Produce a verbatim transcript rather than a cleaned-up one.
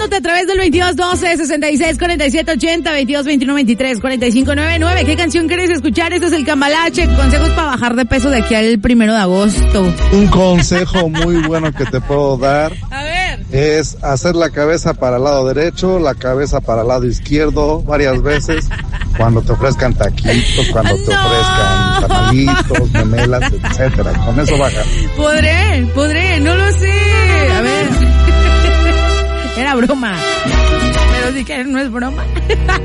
nota a través del veintidós doce, sesenta y seis, cuarenta y siete, ochenta, veintidós veintiuno, veintitrés, cuarenta y cinco, noventa y nueve. ¿Qué canción quieres escuchar? Este es el Cambalache. Consejos para bajar de peso de aquí al primero de agosto. Un consejo muy bueno que te puedo dar. A ver. Es hacer la cabeza para el lado derecho, la cabeza para el lado izquierdo varias veces cuando te ofrezcan taquitos, cuando te No. ofrezcan tamalitos, memelas, etcétera. Con eso baja. Podré, podré, no lo sé. A ver. Era broma. Pero si que no es broma.